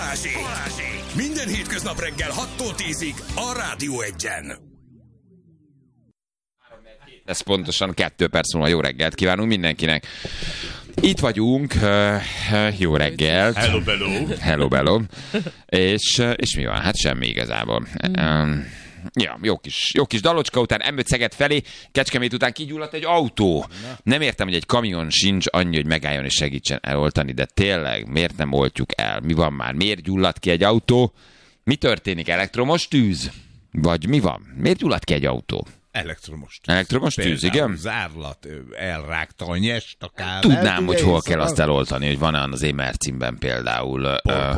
Balázsék! Minden hétköznap reggel 6-tól 10-ig a Rádió 1-en. Ez pontosan 2 perc múlva. Jó reggelt kívánunk mindenkinek. Itt vagyunk, jó reggelt. Hello, bello. Hello, bello. És mi van? Hát semmi igazából. Ja, jó kis dalocska után M5 Szeged felé, Kecskemét után kigyulladt egy autó. Nem értem, hogy egy kamion sincs annyi, hogy megálljon és segítsen eloltani, de tényleg, miért nem oltjuk el? Mi van már? Miért gyulladt ki egy autó? Mi történik? Elektromos tűz? Vagy mi van? Miért gyulladt ki egy autó? Elektromos tűz, igen? Zárlat, elrágta a nyest, a kábelt. Tudnám, hogy hol kell azt eloltani, hogy van-e az Emercinben például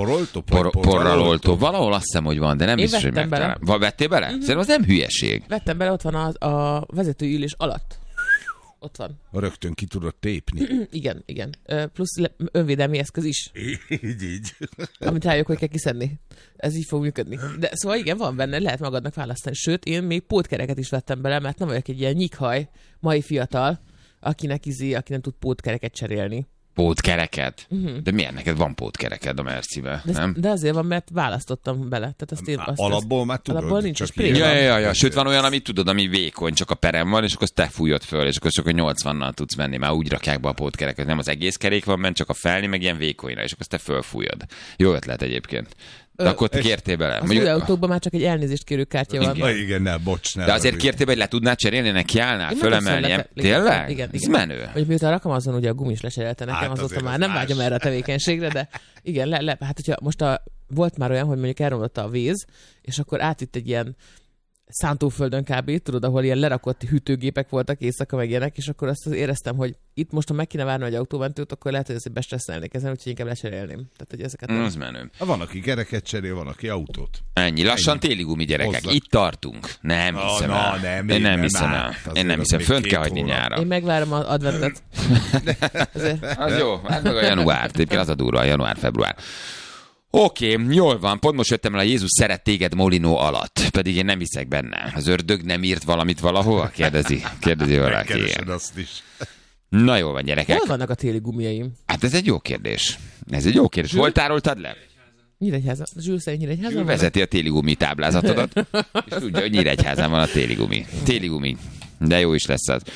porral oltó. Valahol azt hiszem, hogy van, de nem biztos, hogy megtalálom. Vettél bele? Szerintem az nem hülyeség. Vettem bele, ott van a vezetőülés alatt. Ott van. Rögtön ki tudod tépni. Igen. Plusz önvédelmi eszköz is. Így. Amit rájuk, hogy kell kiszedni. Ez így fog működni. De szóval igen, van benne, lehet magadnak választani. Sőt, én még pótkereket is vettem bele, mert nem vagyok egy ilyen nyikhaj, mai fiatal, aki nem tud pótkereket cserélni. Pótkereket? De miért neked van pótkereked a Mercibe, nem? De azért van, mert választottam bele. Tehát azt én, alapból már tudod. Alapból nincs spray. Ja. Sőt, van olyan, amit tudod, ami vékony, csak a perem van, és akkor te fújod föl, és akkor csak a 80-nal tudsz menni. Már úgy rakják be a pótkereket. Nem az egész kerék van benne, csak a felni, meg ilyen vékonyra, és akkor te fölfújod. Jó ötlet egyébként. De akkor te kértél bele. Az új autókban már csak egy elnézést kérő kártya van. Igen, bocs. De azért kértél, hogy le tudnád cserélni, neki állnál, fölemelni. Tényleg? Igen. Ez menő. Hogy miután rakom azon, ugye a gumis lecserélte nekem, azóta már nem vágyom erre a tevékenységre, de igen, hát hogyha most volt már olyan, hogy mondjuk elromlotta a víz, és akkor átvitt egy ilyen szántóföldön kb. Tudod, ahol ilyen lerakott hűtőgépek voltak éjszaka meg ilyenek, és akkor azt éreztem, hogy itt most, ha meg kéne várni egy autómentőt, akkor lehet, hogy ezt bestresszelnék ezen, úgyhogy inkább lecserélném. Tehát, hogy ezeket az menő. Van, aki gereket cserél, van, aki autót. Ennyi. Lassan téli gumi, gyerekek. Itt tartunk. Nem hiszem el. Én nem hiszem. Fönt kell hagyni nyára. Én megvárom az adventet. Az jó. Hát meg a január. Egyébként az a durva, a január-február. Oké, jól van, pont most jöttem el a Jézus szeret téged Molinó alatt, pedig én nem hiszek benne. Az ördög nem írt valamit valahol? Kérdezi valaki. Megkeresed azt is. Na jól van, gyerekek. Hol vannak a téli gumiaim? Hát ez egy jó kérdés. Hol tároltad le? Nyíregyháza. Zsűl szerint Nyíregyházan vezeti a téli gumi táblázatodat, és tudja, hogy Nyíregyházán van a téli gumi. Téli gumi. De jó is lesz az.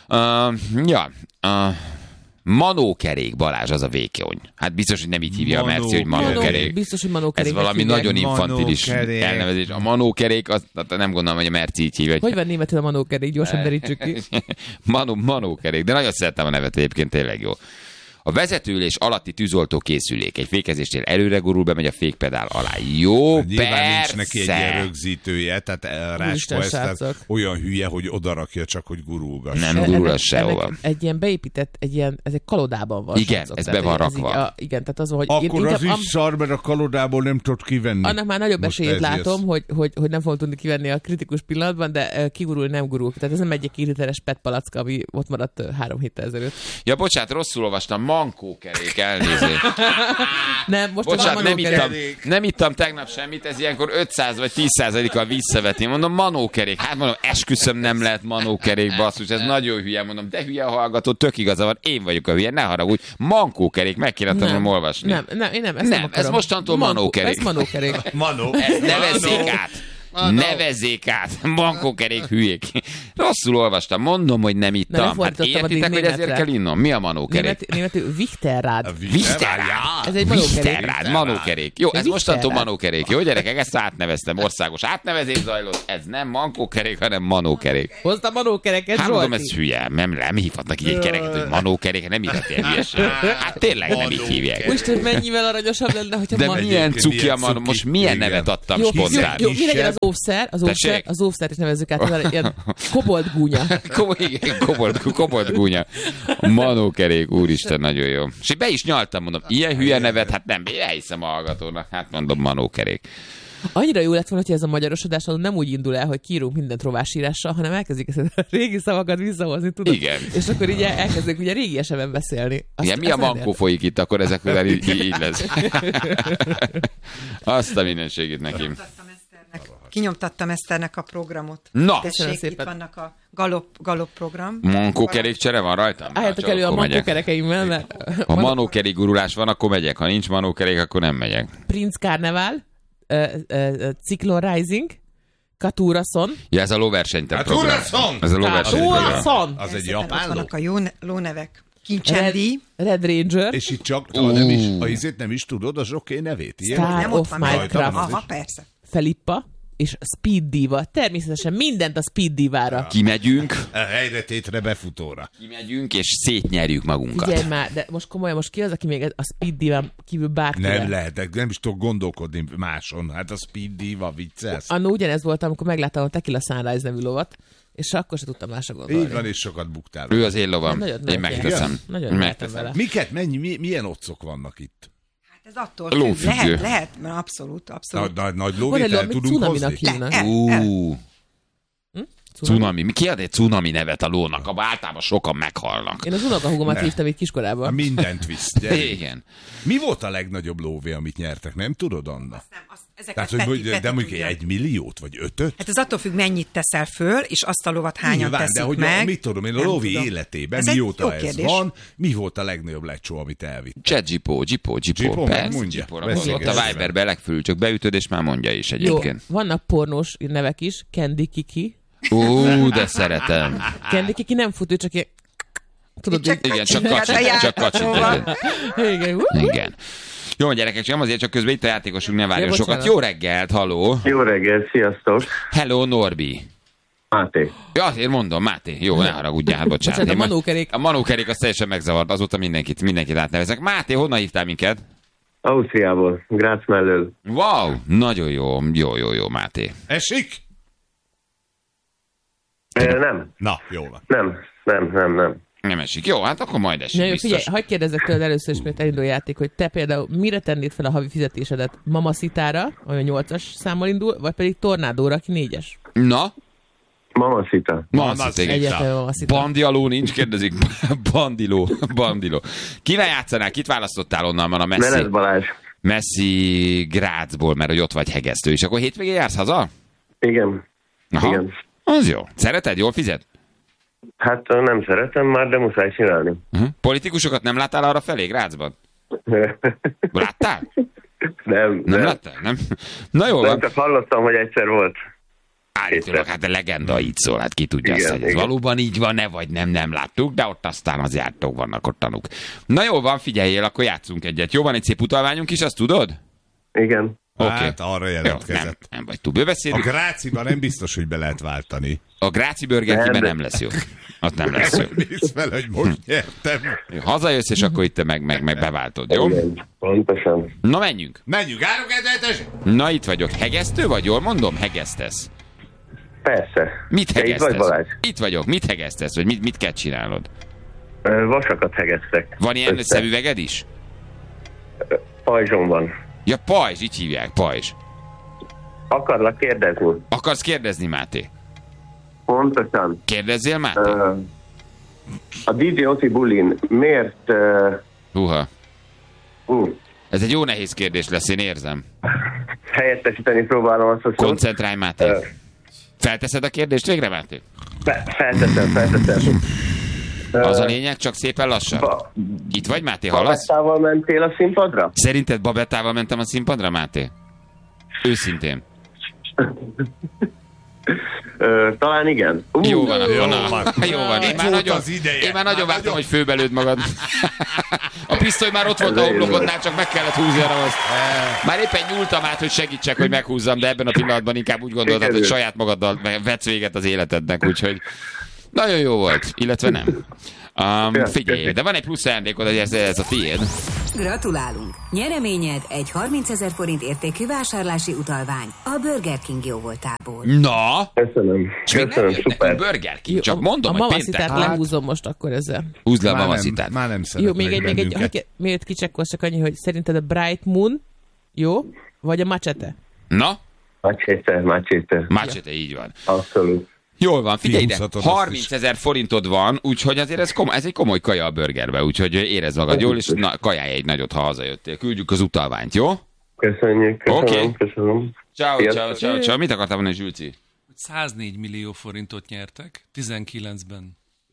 Manókerék, Balázs, az a vékony. Hát biztos, hogy nem így hívja a Merci, hogy manókerék. Biztos, hogy manókerék. Ez valami nagyon infantilis elnevezés. A manókerék, azt nem gondolom, hogy a Merci így hívja. Hogy van németül a manókerék? Gyorsan derítsük ki. Manókerék, de nagyon szeretem a nevet egyébként, tényleg jó. A vezetőülés alatti tűzoltó készülék. Egy fékezésnél előre gurul, bemegy a fékpedál alá. Jó, nyilván nincs neki egy ilyen rögzítője, tehát Ráskó ezt olyan hülye, hogy odarakja csak, hogy gurulgass. Nem gurul az sehova. Egy ilyen beépített, ez egy kalodában van. Igen, ez be van rakva. Igen, tehát az van, hogy... Akkor az is szar, mert a kalodából nem tudod kivenni. Annak már nagyobb esélyét látom, hogy nem fogom tudni kivenni a kritikus pillanatban, de kigurul, nem gurul. Tehát ez nem egy 2 literes PET palacka, ami ott maradt 3 héttel ezelőtt. Ja, bocsánat, rosszul olvastam. Mankókerék, elnézést. Nem, most bocsánat, nem ittam tegnap semmit, ez ilyenkor 500 vagy 10%-kal visszavetni. Mondom, manókerék. Hát mondom, esküszöm, nem lehet manókerék, basszus, ez nagyon hülye. Mondom, de hülye a hallgató, tök igaza van, én vagyok a hülye, ne haragudj. Mankókerék, meg kéne tanulnom olvasni. Nem, ez mostantól manókerék. Ez manókerék. Nevezzék át. Mankókerék hülyék. Rosszul olvastam. Mondom, hogy nem ittam. Hát értitek, hogy ezért kell innom? Mi a manókerék? Németül Wichterrad. Ez egy manókerék. Jó, ez mostantól manókerék. Jó, gyerekek, ezt átneveztem. Országos átnevezés zajlott. Ez nem mankókerék, hanem manókerék. Hoztam manókereket, Zsolti. Hát mondom, ez hülye. Nem hívhatnak így egy kereket, hogy manókerék. Nem hívhat ilyen hülyeség. Hát tényleg nem így hívják. Most mennyivel aranyosabb lenne, hogyha de milyen cuki a manó. Most milyen nevet adtam spontán? Jó, mi legyen az óvszert is nevezzük át, ilyen kobolt gúnya. Kobolt gúnya. Manókerék, úristen, nagyon jó. És be is nyaltam, mondom, ilyen hülye nevet, hát nem, elhiszem a hallgatónak, hát mondom, manókerék. Annyira jó lett volna, hogy ez a magyarosodás nem úgy indul el, hogy kiírunk mindent rovásírással, hanem elkezdik ezt a régi szavakat visszahozni, tudod? Igen. És akkor így elkezdünk ugye régi esemben beszélni. Igen, mi a mankó folyik itt, akkor ezek után így lesz. Azt a mindenségét nekim. kinyomtattam Eszternek a programot. Na! Tessék, itt vannak a galop program. Mankókerékcsere van rajtam? Álljatok elő a mankókerekeimmel, mert... Ha manókerék gurulás van, akkor megyek. Ha nincs manókerék, akkor nem megyek. Prince Carnival, Cyclone Rising, Katurason. Ja, ez a lóversenytől program. Katurason! Ez a lóversenytől. Az egy japán ló. Vannak a jó lónevek. Kincsendi. Red Ranger. És itt csak, ha nem is tudod a zsoké nevét. Ilyen? Star Nem of ott van. Minecraft. Aha, persze. Felippa és Speed Diva. Természetesen mindent a Speed Divára. Kimegyünk. Helyre tétre befutóra. Kimegyünk, és szétnyerjük magunkat. Figyelj már, de most komolyan, most ki az, aki még a Speed Diván kívül bárkire? Nem lehet, nem is tudok gondolkodni máson. Hát a Speed Diva viccelsz. Annó ugyanez volt, amikor megláttam a Tequila Sunrise nevű lovat, és akkor se tudtam másra gondolni. Így van, és sokat buktál. Ő az én lovam. Én megteszem. Nagyon megteszem vele. Miket, milyen otcok vannak itt? Hát ez attól függ. Lehet, mert abszolút. Nagy lóvétel tudunk hozni? Cunami. Mi kiad egy cunami nevet a lónak? Abba általában sokan meghalnak. Én az unokahúgomat hívtam itt kiskorában. Mindent visz. Igen. Mi volt a legnagyobb lóvé, amit nyertek? Nem tudod, Anna? Tehát, de mondjuk 1 milliót, vagy 5-öt? Hát ez attól függ, mennyit teszel föl, és azt a lovat hányan teszik de hogy meg. Mit tudom én, a lóvé életében, mióta ez van, mi volt a legnagyobb lecsó, amit elvitt? Zsipó. Persze, Zsipóra ott a Viberbe legfölül, csak beütöd, és már mondja is egyébként. Jó, vannak pornós nevek is, Candy Kiki. De szeretem. Candy Kiki nem fut, ő csak ilyen... Tudod, igen, csak kacsint. Igen. Jó, gyerekek, nem azért, csak közben itt a játékosunk ne várjon sokat. Jó reggelt, halló. Jó reggelt, sziasztok. Hello, Norbi. Máté. Ja, azért mondom, Máté. Jó, ne haragudjál, hát bocsánat. A manókerék az teljesen megzavart, azóta mindenkit átnevezek. Máté, honnan hívtál minket? Ausztriából, Graz mellől. Wow, nagyon jó, Máté. Esik? Nem. Na, jó van. Nem. Nem esik. Jó, hát akkor majd esik. Jó, figyelj, hagyj kérdezzek tőled először is, mert elindul a játék, hogy te például mire tennéd fel a havi fizetésedet? Mamacitára, ami 8-as számmal indul, vagy pedig Tornádóra, aki 4-es? Na? Mamacita. Egyetlen Mamacita. Bandialó nincs, kérdezik. Bandiló. Kivel játszanál? Kit választottál onnan? Van a Menes Balázs. Messzi Grazból, mert hogy ott vagy hegesztő. És akkor hétvégén jársz haza? Igen. Aha. Igen. Az jó. Szereted? Jól fizet? Hát nem szeretem már, de muszáj csinálni. Politikusokat nem láttál arra felé, Grazban? Láttál? Nem. Láttál? Nem? Na jó van. Csak hallottam, hogy egyszer volt. Állítólag, hát a legenda így szól, hát ki tudja azt, hogy ez valóban így van-e, vagy nem láttuk, de ott aztán az jártók vannak ott tanúk. Na jó van, figyeljél, akkor játszunk egyet. Jó, van egy szép utalványunk is, azt tudod? Igen. Hát arra jelentkezett. Nem vagy túl bőbeszélünk. A Gráciban nem biztos, hogy be lehet váltani. A Gráci Burger King-ben nem lesz jó. Ott nem lesz jó. Nézd fel, hogy most nyertem. Hazajössz, és akkor itt meg beváltod, jó? Igen, pontosan. Na menjünk. Árukendeletes! Na itt vagyok. Hegesztő vagy? Jól mondom? Hegesztesz. Persze. Mit hegesztesz? Itt vagy, Balázs? Itt vagyok. Mit hegesztesz? Vagy mit kell csinálnod? Vasakat hegesztek. Van ilyen szemüveged is? Pajzsom van. Ja, pajzs, így hívják, pajzs. Akarlak kérdezni? Akarsz kérdezni, Máté? Pontosan. Kérdezzél, Máté? A DJ Oti bulin miért... Húha. Ez egy jó nehéz kérdés lesz, én érzem. Helyettesíteni próbálom azt, hogy... Koncentrálj, Máté. Felteszed a kérdést végre, Máté? Felteszem. Az a lényeg, csak szépen lassan. Itt vagy, Máté, hallasz? Babettával mentél a színpadra? Szerinted Babettával mentem a színpadra, Máté? Őszintén. Talán igen. Jó van, akkor jó van. Én már nagyon vártam, hogy főbelőd magad. A pisztoly már ott volt a homlokodnál, csak meg kellett húzni a ramaszt. Már éppen nyúltam át, hogy segítsek, hogy meghúzzam, de ebben a pillanatban inkább úgy gondoltad, hogy saját magaddal vetsz véget az életednek, úgyhogy nagyon jó volt, illetve nem. Figyelj, de van egy plusz ajándékod, hogy ez a tiéd. Gratulálunk! Nyereményed egy 30 000 forint értékű vásárlási utalvány a Burger King jóvoltából. Na! Köszönöm, szuper. Burger King, csak mondom, hogy péntek. A mamacitát lehúzom most akkor ezzel. Húzd le a mamacitát. Már nem szeret. Jó, még egy miért kicsekkolsz, csak annyi, hogy szerinted a Bright Moon jó, vagy a Machete? Na? Machete, így van. Abszolút. Jól van, figyelj ide, 30 000 forintod van, úgyhogy azért ez egy komoly kaja a burgerbe, úgyhogy érezd magad jól, és kajálj egy nagyot, ha hazajöttél. Küldjük az utalványt, jó? Köszönjük. Köszönöm. Ciao. Mit akartál mondani, Zsülci? 104 millió forintot nyertek 19-ben.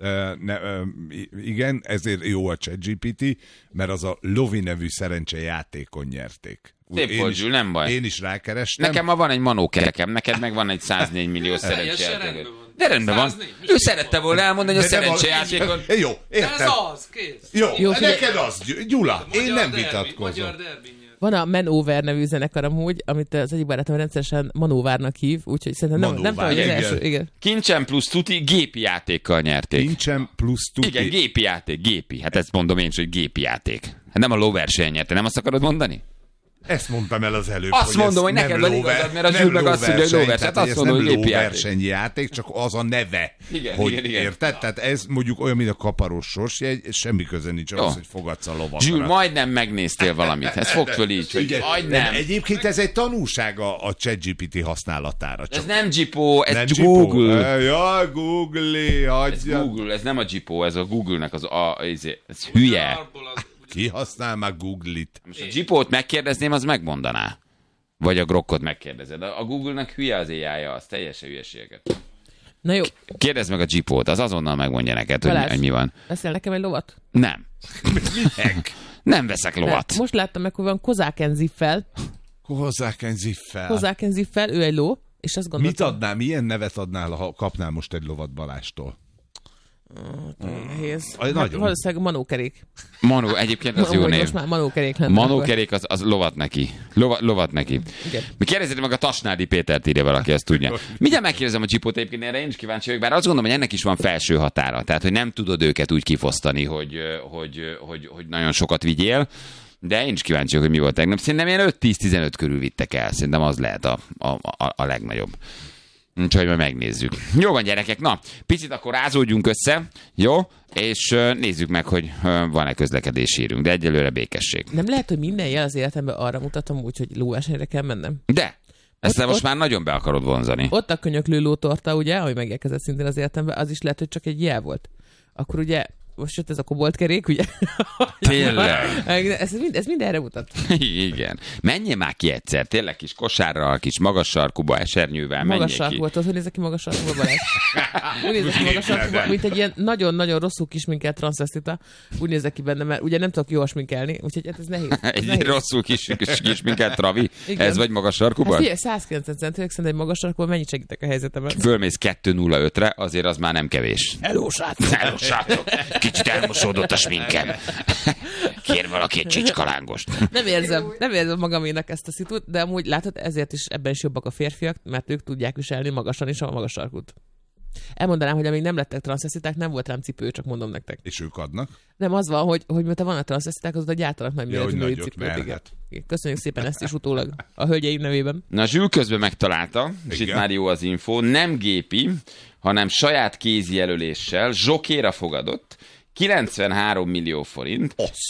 Igen, ezért jó a ChatGPT, mert az a Lovi nevű szerencsejátékon nyerték. Szép volt, Zsül, nem baj. Én is rákerestem. Nekem ma van egy manókerekem, neked meg van egy 104 millió szerencsejátékon. De rendben van. Ő szerette volna elmondani, hogy a szerencsejátékon... Jó, értem. Ez az, kész. Jó, neked az, Gyula, én nem vitatkozom. Van a Manover nevű zenekar amúgy, amit az egyik barátom rendszeresen Manóvárnak hív, úgyhogy szerintem nem tudom, hogy az első. Igen. Kincsen plusz tuti gépi játékkal nyerték. Kincsen plusz tuti. Igen, gépi játék, gépi. Hát ezt mondom én is, hogy gépi játék. Hát nem a lóverseny nyerte, nem azt akarod mondani? Ezt mondtam el az előbb. Azt mondom, hogy neked van igazad, mert a Zsül meg azt mondja, hogy lóverseny. Hát azt mondom, hogy gépi lóversenyjáték, csak az a neve. Igen. Érted? Tehát ez mondjuk olyan, mint a kaparós sorsjegy, semmi köze nincs az, hogy fogadsz a lovakra. Zsül, majdnem megnéztél valamit. Ez fogd föl így, hogy majdnem. Egyébként ez egy tanulság a ChatGPT használatára. Ez nem Gipó, ez Google. Ja, Google. Ez Google, ez nem a Gipó, ez a Google-nek ez hülye. Ki használ már Google-it? Most a Gipót megkérdezném, az megmondaná. Vagy a Grokkot megkérdezed. A Google-nek hülye az AI-ja, az teljesen hülyeségeket. Na jó. Kérdezd meg a Gipót, az azonnal megmondja neked, hogy mi van. Veszel nekem egy lovat? Nem. Nem veszek lovat. Mert most láttam meg, hogy van Kozáken-Ziffel. Kozáken-Ziffel, ő egy ló, és azt gondoltam... Mit adnál, milyen nevet adnál, ha kapnál most egy lovat Balástól? Nehéz. Valószínűleg manókerék. Egyébként az jó név. Most már manókerék lenne. Manókerék az lovat neki. Lovat neki. Mi kérdezzétek meg a Tasnádi Pétert, írja valaki, ezt tudja. Mindjárt megkérdezem a Csipót, egyébként erre én is kíváncsi vagyok, bár azt gondolom, hogy ennek is van felső határa. Tehát, hogy nem tudod őket úgy kifosztani, hogy nagyon sokat vigyél. De én is kíváncsi vagyok, hogy mi volt tegnap. Szerintem ilyen 5-10-15 körül vittek el. Szerintem az lehet a legnagyobb. Úgyhogy majd megnézzük. Jó van, gyerekek, na, picit akkor rázódjunk össze, jó? És nézzük meg, hogy van-e közlekedési hírünk, de egyelőre békesség. Nem lehet, hogy minden jel az életemben arra mutatom úgy, hogy lóversenyre kell mennem? De! Ezt most már nagyon be akarod vonzani. Ott a könyöklő lótorta, ugye, ami megérkezett szintén az életemben, az is lehet, hogy csak egy jel volt. Akkor ugye most jött ez a koboltkerék, ugye? Tényleg. Ez mind erre mutat. Igen. Menjél már ki egyszer, tényleg kis kosárral, kis magas sarkuba, esernyővel menjél magas sark ki. Volt, hogy nézek ki magas sarkuba, Balázs? Úgy nézek ki magas sarkuba, mint egy ilyen nagyon-nagyon rosszul kisminkelt transzvesztita. Úgy nézek ki benne, mert ugye nem tudok jól sminkelni, úgyhogy ez nehéz. Egy rosszul kisminkelt travi? Igen. Ez vagy magas sarkuban? Hát figyelj, 190 centőek szerint egy magas sarkuban mennyit segítek a helyzetemben? Fölmész 2.05-re, azért az már nem kevés. Hello, srácok. Kicsit elmosódott a sminkem. Kér valaki egy csicskalángos. Nem érzem magaménak ezt a szitut, de amúgy látod, ezért is ebben is jobbak a férfiak, mert ők tudják viselni magasan is a magas sarkút. Elmondanám, hogy amíg nem lettek transzvesztiták, nem volt rám cipő, csak mondom nektek. És ők adnak? Nem, az van, hogy miután vannak transzvesztiták, azóta gyártanak nagy méretű női cipőt. Köszönjük szépen ezt is utólag a hölgyeim nevében. Na, Zsül közben megtalálta, és itt már jó az info, nem gépi, hanem saját kézjelöléssel zsokéra fogadott, 93 millió forint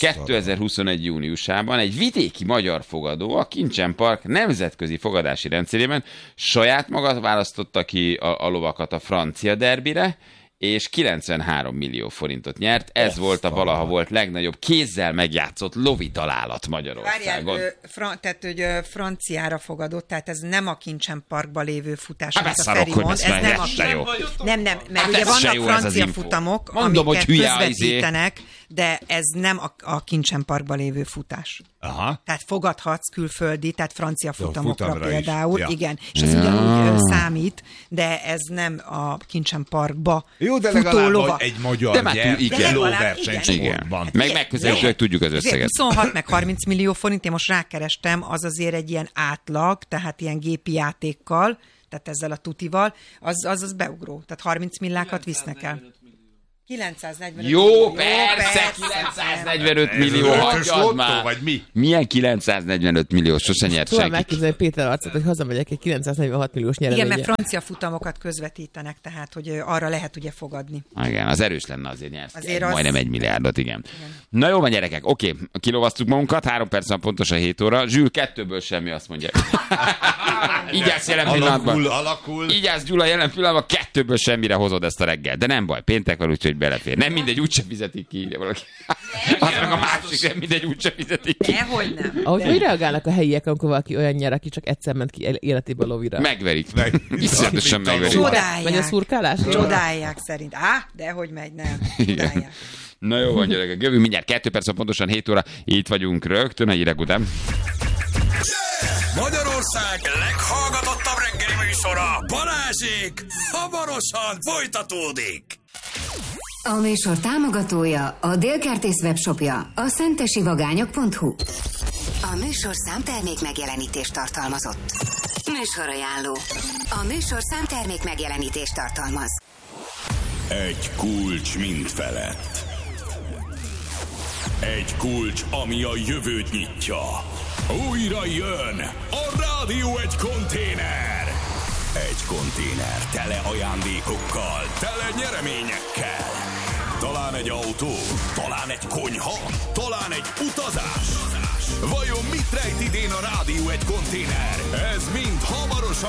2021. júniusában egy vidéki magyar fogadó a Kincsen Park nemzetközi fogadási rendszerében saját maga választotta ki a lovakat a francia derbire, és 93 millió forintot nyert. Ez volt a valaha volt legnagyobb kézzel megjátszott lovi találat Magyarországon. Várjál, tehát hogy franciára fogadott, tehát ez nem a Kincsen Parkban lévő futás, amit a Feri mond. Ez nem jó. Nem, mert ugye vannak francia futamok, mondom, amiket közvetítenek, de ez nem a Kincsen Parkban lévő futás. Aha. Tehát fogadhatsz külföldi, tehát francia futamokra például, igen, és ez ugyanúgy számít, de ez nem a Kincsen Parkba. Jó, de legalább egy magyar lóversenysportban. Meg megközelítőleg tudjuk az összeget. 26 meg 30 millió forint, én most rákerestem, az azért egy ilyen átlag, tehát ilyen gépi játékkal, tehát ezzel a tutival, az beugró. Tehát 30 millákat visznek el. 945 Jó, persze, 945 millió, hagyjad már. Vagy mi? Milyen 945 millió? Sose nyert senki. Megképzelni Péter arcot, hogy hazamegyek egy 946 milliós nyereménye. Igen, mert francia futamokat közvetítenek, tehát, hogy arra lehet ugye fogadni. Igen, az erős lenne, azért nyersz. Majdnem 1 milliárdot, igen. Na jó van, gyerekek, oké, kilovasztuk magunkat, 3 perc van pontosan 7 óra. Zsül, 2-ből semmi, azt mondja. Így állsz jelen pillanatban. Alakul. Így állsz, Gyula, jelen pillanatban 2-ből semmire hozod ezt a reggel. De nem baj, péntek van, úgyhogy hogy belefér. Nem mindegy, úgyse fizetik ki, ide valaki. Az meg a másik, nem mindegy, úgyse fizetik ki. Dehogy nem. Ahogy hogy reagálnak a helyiek, amikor valaki olyan nyer, aki csak egyszer ment ki életében lovira? Megverik. Iszonyatosan megverik. Csodálják. Megy a szurkálás? Csodálják szerint. Dehogy megy, nem. Csodálják. Na jó van, gyerekek, jövünk mindjárt 2 perc, pontosan 7 óra. Itt vagyunk rögtön a hírek után. Magyarország leghallgatottabb reggeli műsora, Balázsék, hamarosan folytatódik. A műsor támogatója, a Dél-Kertész webshopja, a szentesivagányok.hu. A műsor számtermék megjelenítést tartalmazott. Műsorajánló. A műsor számtermék megjelenítést tartalmaz. Egy kulcs mind felett. Egy kulcs, ami a jövőt nyitja. Újra jön a Rádió Egy konténer. Egy konténer tele ajándékokkal, tele nyereményekkel. Talán egy autó, talán egy konyha, talán egy utazás. Vajon mit rejt idén a Rádió Egy konténer? Ez mind hamarosan